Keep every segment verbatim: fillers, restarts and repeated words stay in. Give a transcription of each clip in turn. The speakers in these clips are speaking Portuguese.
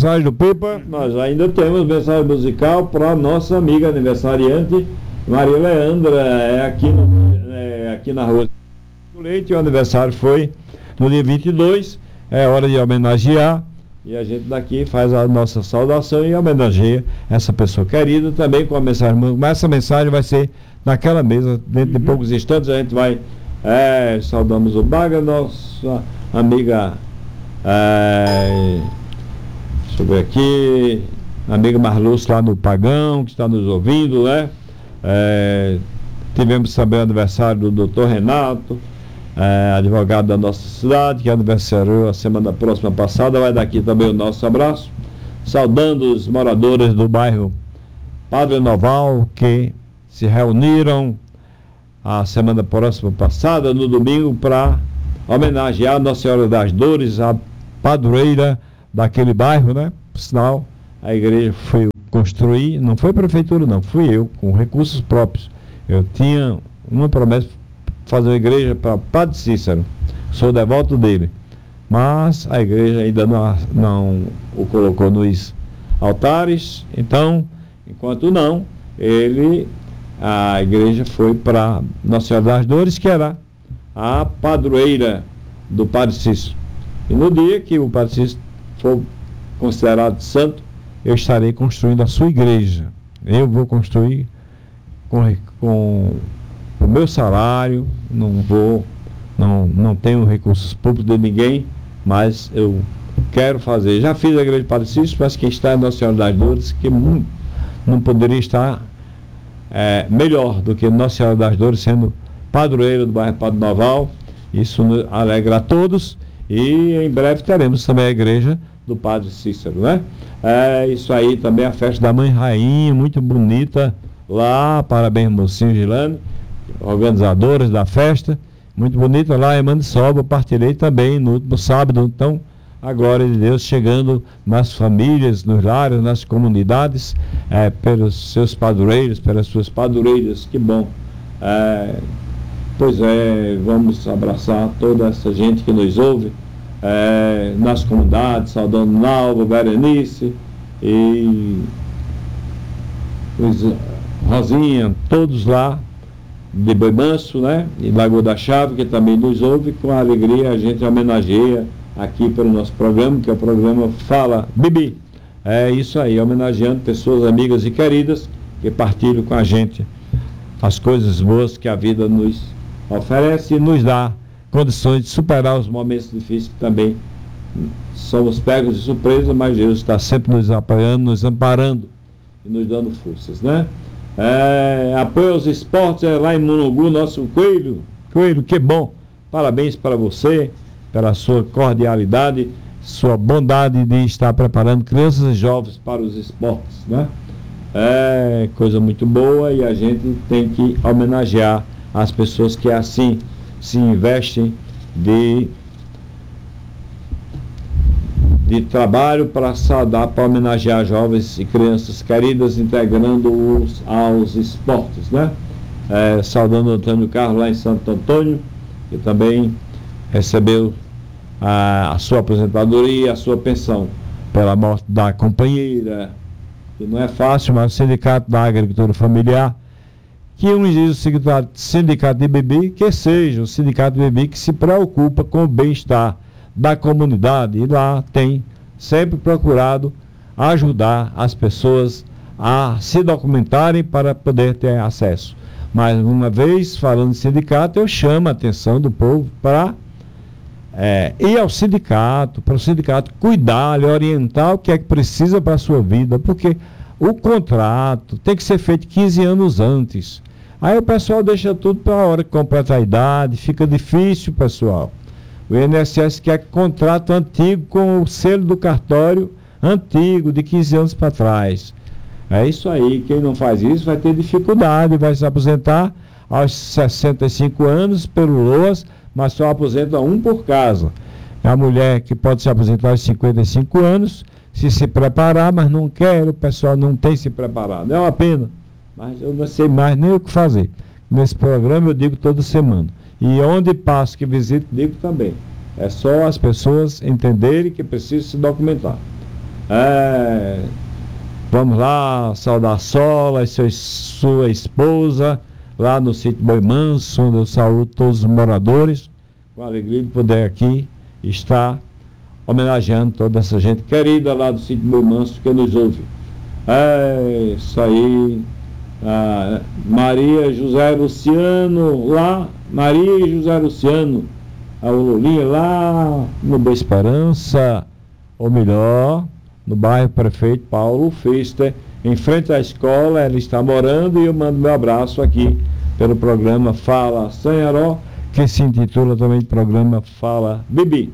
mensagem do Pipa? Nós ainda temos mensagem musical para a nossa amiga aniversariante, Maria Leandra, é aqui, no, é aqui na rua do Leite. O aniversário foi no dia vinte e dois, é hora de homenagear. E a gente daqui faz a nossa saudação e homenageia essa pessoa querida também com a mensagem. Mas essa mensagem vai ser naquela mesa, dentro de poucos instantes a gente vai, é, saudamos o Baga, nossa amiga, é, deixa eu ver aqui, amiga Marlúcia lá no Pagão, que está nos ouvindo, né? É, tivemos também o aniversário do doutor Renato, É, advogado da nossa cidade, que aniversariou a semana próxima passada. Vai daqui também o nosso abraço, saudando os moradores do bairro Padre Noval, que se reuniram a semana próxima passada, no domingo, para homenagear Nossa Senhora das Dores, a padroeira daquele bairro, né? Por sinal, a igreja foi construir, não foi a prefeitura não, fui eu, com recursos próprios. Eu tinha uma promessa, fazer uma igreja para Padre Cícero, sou devoto dele, mas a igreja ainda não, não o colocou nos altares. Então, enquanto não, ele, a igreja foi para Nossa Senhora das Dores, que era a padroeira do Padre Cícero. E no dia que o Padre Cícero for considerado santo, eu estarei construindo a sua igreja. Eu vou construir com, com o meu salário, não vou, não, não tenho recursos públicos de ninguém, mas eu quero fazer. Já fiz a igreja de Padre Cícero, mas quem está é Nossa Senhora das Dores, que não, não poderia estar é, melhor do que Nossa Senhora das Dores, sendo padroeira do bairro Padre Noval. Isso alegra a todos, e em breve teremos também a igreja do Padre Cícero, né? É isso aí, também a festa da Mãe Rainha, muito bonita lá. Parabéns, mocinho Gilane, organizadores da festa, muito bonita lá em Maniçoba. Partilhei também no último sábado. Então, a glória de Deus chegando nas famílias, nos lares, nas comunidades, é, pelos seus padroeiros, pelas suas padroeiras. Que bom. É, pois é, vamos abraçar toda essa gente que nos ouve, é, nas comunidades, saudando Nalva, Berenice e Rosinha, todos lá de Boi Manso, né? E Lagoa da Chave, que também nos ouve. Com alegria a gente homenageia aqui pelo nosso programa, que é o programa Fala Bibi. É isso aí, homenageando pessoas amigas e queridas que partilham com a gente as coisas boas que a vida nos oferece e nos dá condições de superar os momentos difíceis, que também somos pegos de surpresa, mas Deus está sempre nos apoiando, nos amparando e nos dando forças, né? É, apoio aos esportes, é lá em Monongu, nosso Coelho. Coelho, que bom, parabéns para você, pela sua cordialidade, sua bondade de estar preparando crianças e jovens para os esportes, né? É coisa muito boa, e a gente tem que homenagear as pessoas que assim se investem de, de trabalho para saudar, para homenagear jovens e crianças queridas, integrando-os aos esportes, né? É, saudando Antônio Carlos lá em Santo Antônio, que também recebeu a, a sua aposentadoria, a sua pensão pela morte da companheira, que não é fácil, mas o Sindicato da Agricultura Familiar, que uns dizem o sindicato, sindicato de bebê, que seja o sindicato de bebê que se preocupa com o bem-estar da comunidade, e lá tem sempre procurado ajudar as pessoas a se documentarem para poder ter acesso. Mais uma vez, falando de sindicato, eu chamo a atenção do povo para é, ir ao sindicato, para o sindicato cuidar, lhe orientar o que é que precisa para a sua vida, porque o contrato tem que ser feito quinze anos antes. Aí o pessoal deixa tudo para a hora que completa a idade, fica difícil, pessoal. O I N S S quer contrato antigo, com o selo do cartório antigo, de quinze anos para trás. É isso aí, quem não faz isso vai ter dificuldade, vai se aposentar aos sessenta e cinco anos pelo LOAS, mas só aposenta um por casa. É a mulher que pode se aposentar aos cinquenta e cinco anos, se se preparar, mas não quer, o pessoal não tem se preparado. É uma pena, mas eu não sei mais nem o que fazer. Nesse programa eu digo toda semana. E onde passo que visito, digo também. É só as pessoas entenderem que precisam se documentar. É, vamos lá saudar a Sola e seu, sua esposa lá no sítio Boi Manso, onde eu saúdo todos os moradores, com a alegria de poder aqui estar homenageando toda essa gente querida lá do sítio Boi Manso que nos ouve. É isso aí. Ah, Maria José Luciano lá, Maria e José Luciano, a Lulinha lá no Boa Esperança, ou melhor, no bairro Prefeito Paulo Fister, em frente à escola. Ela está morando e eu mando meu abraço aqui pelo programa Fala Sanharó, que se intitula também programa Fala Bibi.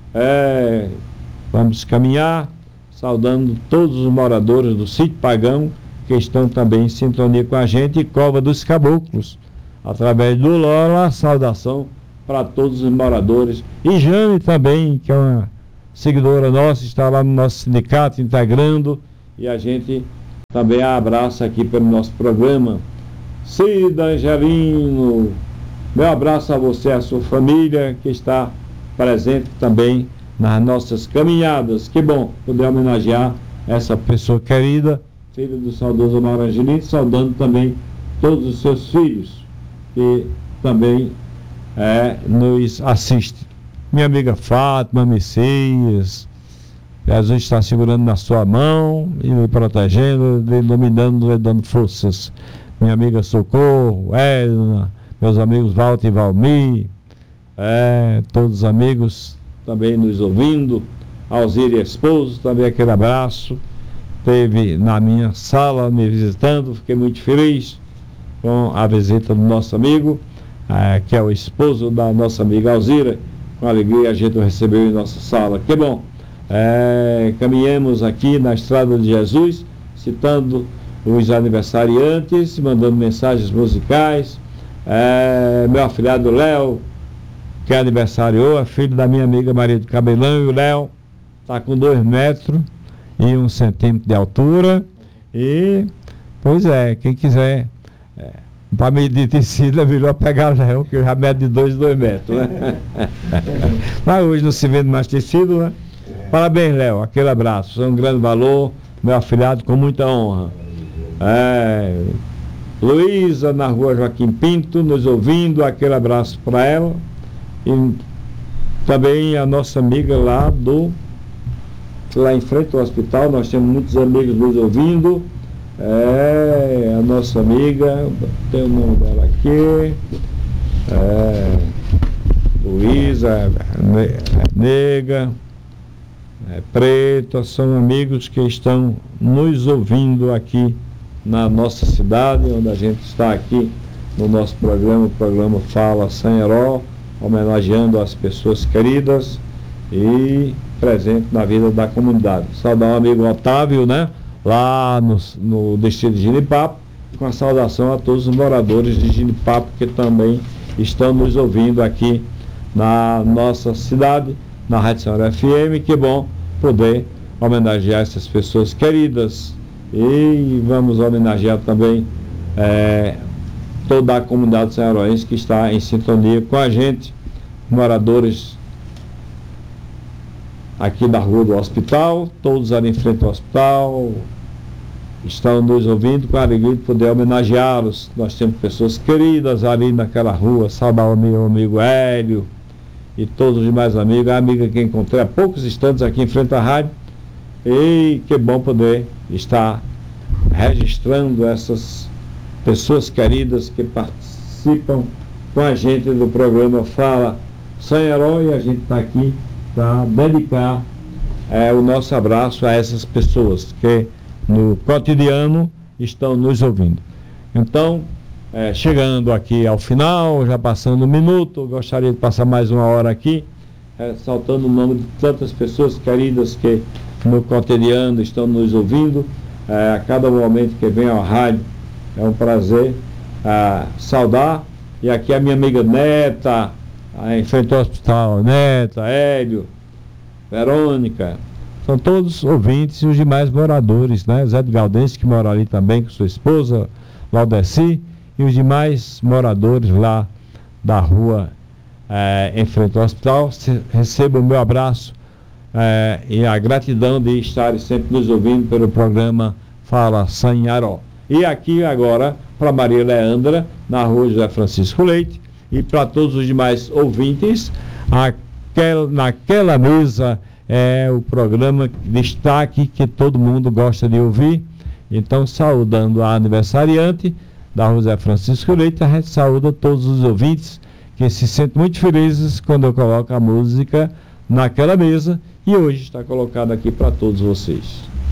É, vamos caminhar saudando todos os moradores do sítio Pagão que estão também em sintonia com a gente, e Cova dos Caboclos, através do Lola, saudação para todos os moradores. E Jane também, que é uma seguidora nossa, está lá no nosso sindicato integrando, e a gente também a abraça aqui pelo nosso programa. Cida Angelino, meu abraço a você e a sua família que está presente também nas nossas caminhadas. Que bom poder homenagear essa pessoa querida, filho do saudoso Mauro Angelino, saudando também todos os seus filhos que também é, nos assistem. Minha amiga Fátima, Messias, Jesus está segurando na sua mão e me protegendo, iluminando e dando forças. Minha amiga Socorro, Edna, meus amigos Walter e Valmir, é, todos os amigos também nos ouvindo, Alzira e esposo, também aquele abraço. Esteve na minha sala me visitando, fiquei muito feliz com a visita do nosso amigo, é, que é o esposo da nossa amiga Alzira. Com alegria a gente o recebeu em nossa sala. Que bom! É, caminhamos aqui na Estrada de Jesus, citando os aniversariantes, mandando mensagens musicais. É, meu afilhado Léo, que aniversariou, é filho da minha amiga Maria do Cabelão, e o Léo está com dois metros e um centímetro de altura. E, pois é, quem quiser, é, para medir tecido, é melhor pegar Léo, que já mede de dois, dois metros, né? Mas hoje não se vende mais tecido, né? Parabéns, Léo, aquele abraço, é um grande valor, meu afilhado, com muita honra. É, Luísa, na rua Joaquim Pinto, nos ouvindo, aquele abraço para ela. E também a nossa amiga lá do lá em frente ao hospital, nós temos muitos amigos nos ouvindo. É, a nossa amiga, tem o nome dela aqui, é, Luísa, Nega, é, Preta, são amigos que estão nos ouvindo aqui na nossa cidade, onde a gente está aqui no nosso programa, o programa Fala Sanharó, homenageando as pessoas queridas e presente na vida da comunidade. Saudar o amigo Otávio, né? Lá no, no distrito de Genipapo, com a saudação a todos os moradores de Genipapo que também estão nos ouvindo aqui na nossa cidade, na Rádio Sanharó F M. Que bom poder homenagear essas pessoas queridas, e vamos homenagear também é, toda a comunidade sanharoense que está em sintonia com a gente, moradores aqui da rua do hospital, todos ali em frente ao hospital, estão nos ouvindo, com a alegria de poder homenageá-los. Nós temos pessoas queridas ali naquela rua, saudar o meu amigo Hélio e todos os demais amigos, a amiga que encontrei há poucos instantes aqui em frente à rádio. E que bom poder estar registrando essas pessoas queridas que participam com a gente do programa Fala Sanharó, e a gente está aqui para dedicar é, o nosso abraço a essas pessoas que no cotidiano estão nos ouvindo. Então, é, chegando aqui ao final, já passando um minuto, gostaria de passar mais uma hora aqui, é, saltando o nome de tantas pessoas queridas que no cotidiano estão nos ouvindo. É, a cada momento que vem à rádio é um prazer é, saudar. E aqui a minha amiga Neta, em frente ao hospital, Neta, Hélio, Verônica, são todos ouvintes, e os demais moradores, né? Zé de Galdense, que mora ali também com sua esposa, Laudeci, e os demais moradores lá da rua é, em frente ao hospital. Se, receba o meu abraço é, e a gratidão de estarem sempre nos ouvindo pelo programa Fala Sanharó. E aqui agora para Maria Leandra, na rua José Francisco Leite, e para todos os demais ouvintes, aquel, naquela mesa é o programa destaque que todo mundo gosta de ouvir. Então, saudando a aniversariante da rua José Francisco Leite, a gente saúda todos os ouvintes que se sentem muito felizes quando eu coloco a música naquela mesa, e hoje está colocada aqui para todos vocês.